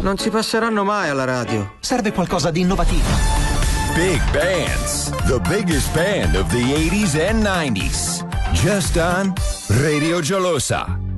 Non ci passeranno mai alla radio. Serve qualcosa di innovativo. Big Bands, the biggest band of the 80s and 90s. Just on Radio Gelosa.